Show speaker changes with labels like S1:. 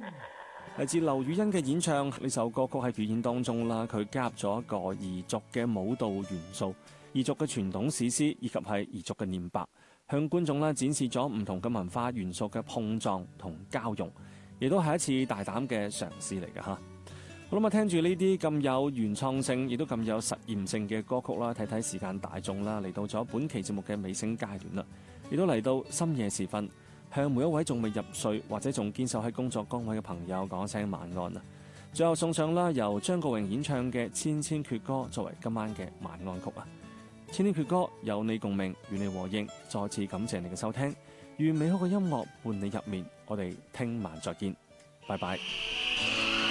S1: 嚟自劉雨欣嘅演唱，呢首歌曲喺表演當中啦，佢加入咗一個彝族嘅舞蹈元素、彝族嘅傳統史詩以及係彝族嘅念白，向觀眾啦展示咗唔同嘅文化元素嘅碰撞同交融，亦都係一次大膽嘅嘗試嚟嘅嚇。好啦，聽住呢啲咁有原創性，亦都咁有實驗性嘅歌曲啦，睇睇時間大眾啦，嚟到咗本期節目嘅尾聲階段啦，亦都嚟到深夜時分。向每一位仲未入睡或者仲堅守喺工作崗位嘅朋友講聲晚安啊！最後送上啦由張國榮演唱嘅《千千闕歌》作為今晚嘅晚安曲啊！千千闕歌有你共鳴，與你和應，再次感謝你嘅收聽，願美好嘅音樂伴你入眠，我哋聽晚再見，拜拜。